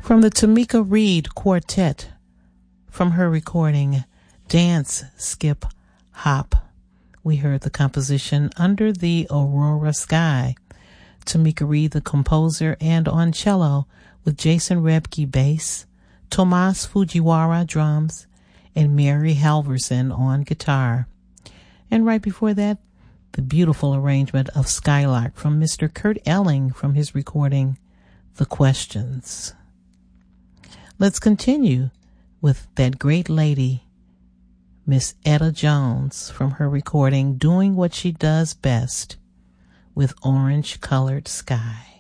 From the Tamika Reed Quartet, from her recording Dance, Skip, Hop, we heard the composition Under the Aurora Sky. Tamika Reed, the composer, and on cello with Jason Rebke bass, Tomas Fujiwara drums, and Mary Halverson on guitar. And right before that, the beautiful arrangement of Skylark from Mr. Kurt Elling from his recording The Questions. Let's continue with that great lady, Miss Etta Jones, from her recording Doing What She Does Best with Orange Colored Sky.